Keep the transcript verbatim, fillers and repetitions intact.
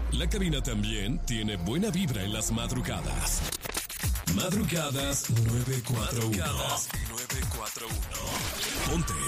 La cabina también tiene buena vibra en las madrugadas. Madrugadas nueve cuatro uno. Madrugadas nueve cuatro uno. Ponte.